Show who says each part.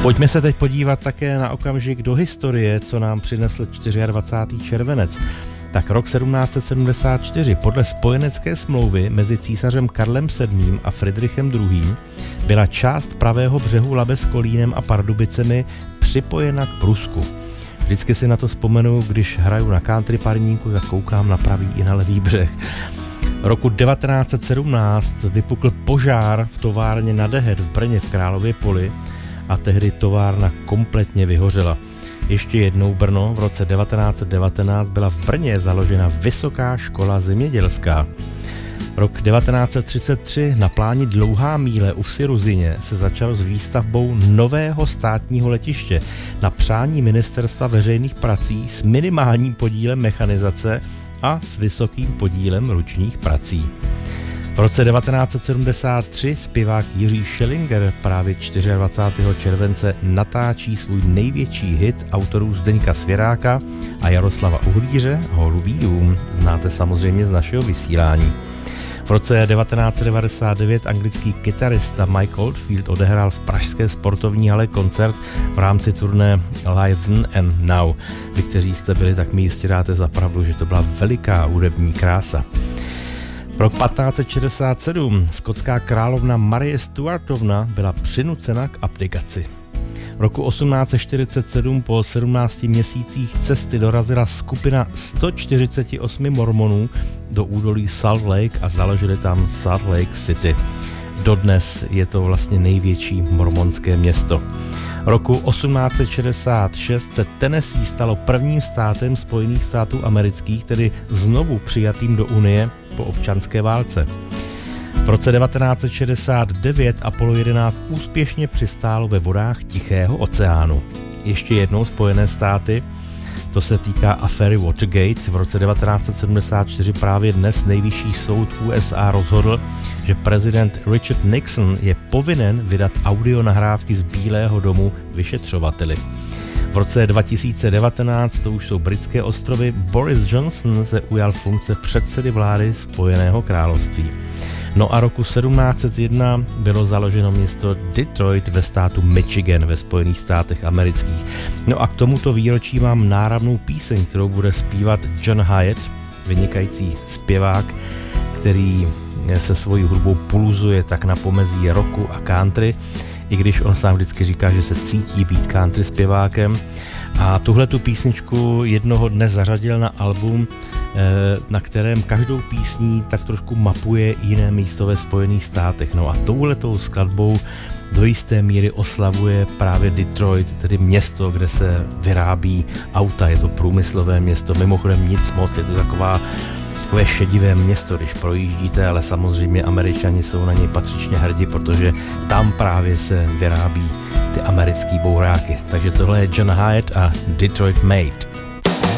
Speaker 1: Pojďme se teď podívat také na okamžik do historie, co nám přinesl 24. červenec. Tak rok 1774 podle spojenecké smlouvy mezi císařem Karlem VII. A Fridrichem II. Byla část pravého břehu Labe s Kolínem a Pardubicemi připojena k Prusku. Vždycky si na to vzpomenu, když hraju na country parníku, tak koukám na pravý i na levý břeh. Roku 1917 vypukl požár v továrně na Dehet v Brně v Králově Poli a tehdy továrna kompletně vyhořela. Ještě jednou Brno, v roce 1919 byla v Brně založena Vysoká škola zemědělská. Rok 1933 na pláni Dlouhá míle u Vsi Ruzyně se začalo s výstavbou nového státního letiště na přání Ministerstva veřejných prací s minimálním podílem mechanizace a s vysokým podílem ručních prací. V roce 1973 zpěvák Jiří Schellinger právě 24. července natáčí svůj největší hit autorů Zdeňka Svěráka a Jaroslava Uhlíře Holubý dům. Znáte samozřejmě z našeho vysílání. V roce 1999 anglický kytarista Mike Oldfield odehrál v pražské sportovní hale koncert v rámci turné Live Then and Now. Vy, kteří jste byli, tak mi jistě dáte za pravdu, že to byla veliká hudební krása. Rok 1567 skotská královna Marie Stuartovna byla přinucena k abdikaci. Roku 1847 po 17 měsících cesty dorazila skupina 148 mormonů do údolí Salt Lake a založili tam Salt Lake City. Dodnes je to vlastně největší mormonské město. Roku 1866 se Tennessee stalo prvním státem Spojených států amerických, tedy znovu přijatým do Unie po občanské válce. V roce 1969 Apollo 11 úspěšně přistálo ve vodách Tichého oceánu. Ještě jednou Spojené státy, to se týká aféry Watergate. V roce 1974 právě dnes nejvyšší soud USA rozhodl, že prezident Richard Nixon je povinen vydat audio nahrávky z Bílého domu vyšetřovateli. V roce 2019, to už jsou britské ostrovy, Boris Johnson se ujal funkce předsedy vlády Spojeného království. No a roku 1701 bylo založeno město Detroit ve státu Michigan ve Spojených státech amerických. No a k tomuto výročí mám náravnou píseň, kterou bude zpívat John Hyatt, vynikající zpěvák, který se svojí hudbou puluzuje tak na pomezí rocku a country, i když on sám vždycky říká, že se cítí být country zpěvákem. A tuhletu písničku jednoho dne zařadil na album, na kterém každou písní tak trošku mapuje jiné místo ve Spojených státech. No a touhletou skladbou do jisté míry oslavuje právě Detroit, tedy město, kde se vyrábí auta. Je to průmyslové město, mimochodem nic moc, je to takové šedivé město, když projíždíte, ale samozřejmě Američani jsou na něj patřičně hrdí, protože tam právě se vyrábí ty americký bouráky. Takže tohle je John Hyatt a Detroit Made.